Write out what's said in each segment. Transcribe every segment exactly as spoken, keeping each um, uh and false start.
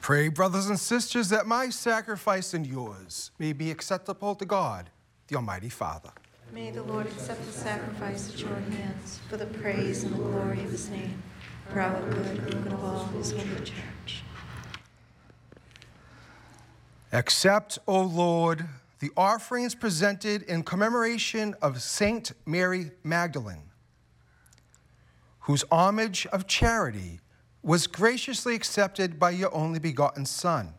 Pray, brothers and sisters, that my sacrifice and yours may be acceptable to God, the Almighty Father. May the Lord accept the sacrifice at your hands for the praise and the glory of his name, for our good and the good of all his holy church. Accept, O Lord, the offerings presented in commemoration of Saint Mary Magdalene, whose homage of charity was graciously accepted by your only begotten Son,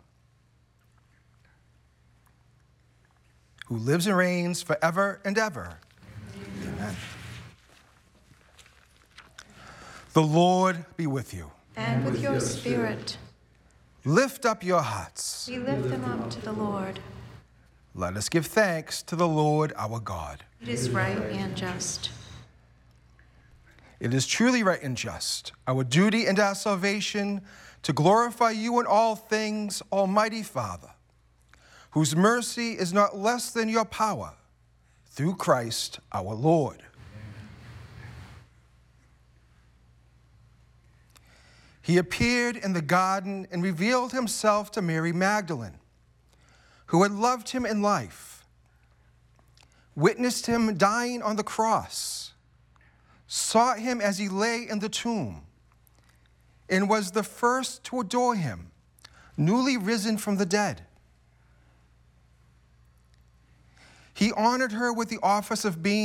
who lives and reigns forever and ever. Amen. The Lord be with you. And with your spirit, Lift up your hearts. we lift them up to the Lord. Let us give thanks to the Lord our God. It is right and just. It is truly right and just, our duty and our salvation, to glorify you in all things, Almighty Father, whose mercy is not less than your power, through Christ our Lord. He appeared in the garden and revealed himself to Mary Magdalene, who had loved him in life, witnessed him dying on the cross, saw him as he lay in the tomb, and was the first to adore him, newly risen from the dead. He honored her with the office of being